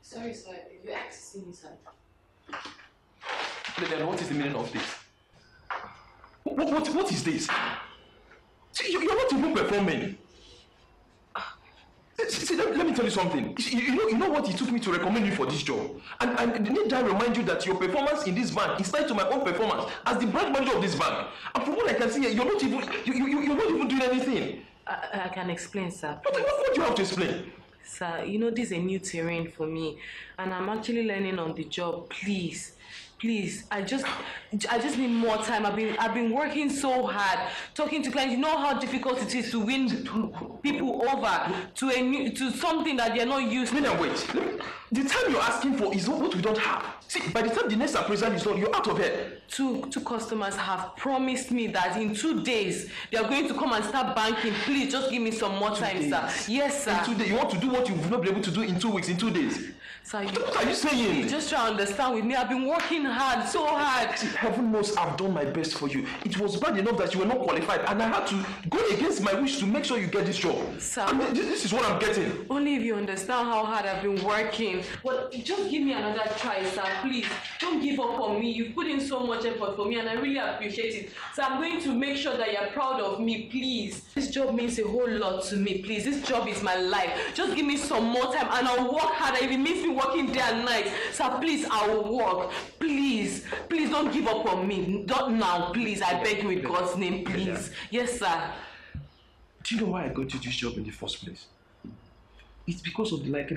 Sorry, sir. You asked to see me, sir. Then what is the meaning of this? What is this? See, you're not even performing. See, let me tell you something. You know what it took me to recommend you for this job? And need I remind you that your performance in this bank is tied to my own performance as the branch manager of this bank. And from what I can see, you're not even doing anything. I can explain, sir. What do you have to explain? Sir, this is a new terrain for me, and I'm actually learning on the job. Please, I just need more time. I've been working so hard, talking to clients. You know how difficult it is to win people over to something that they're not used to. Wait. The time you're asking for is what we don't have. See, by the time the next appraisal is done, you're out of here. Two customers have promised me that in 2 days they are going to come and start banking. Please, just give me some more time, sir. Yes, sir. In 2 days, you want to do what you've not been able to do in 2 weeks, in 2 days. Sir, what are you saying? Just try to understand with me. I've been working hard, so hard. See, heaven knows I've done my best for you. It was bad enough that you were not qualified, and I had to go against my wish to make sure you get this job. Sir, I mean, this is what I'm getting. Only if you understand how hard I've been working. But just give me another try, sir. Please, don't give up on me. You've put in so much effort for me, and I really appreciate it. So I'm going to make sure that you're proud of me, please. This job means a whole lot to me, please. This job is my life. Just give me some more time, and I'll work harder if it means me working day and night. Sir, please, I will work. Please don't give up on me. Not now, please. I beg you in God's name, please. Yes, sir. Do you know why I got you this job in the first place? It's because of the likable